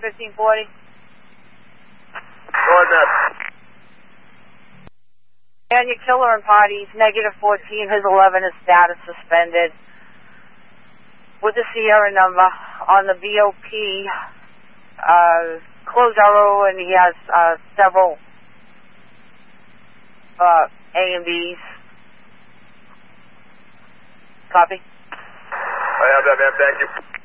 1540. Go on that. And your killer and parties, -14, his 11 is status suspended. With the Sierra number on the BOP, closed arrow, and he has several A and Bs. Copy? I have that, man. Thank you.